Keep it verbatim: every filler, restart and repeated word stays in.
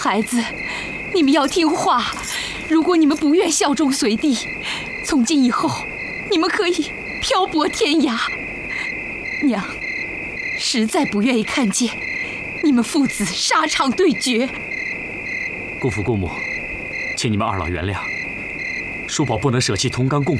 孩子，你们要听话。如果你们不愿效忠隋帝，从今以后，你们可以漂泊天涯。娘，实在不愿意看见你们父子沙场对决。 姑父姑母，请你们二老原谅，叔宝不能舍弃同甘共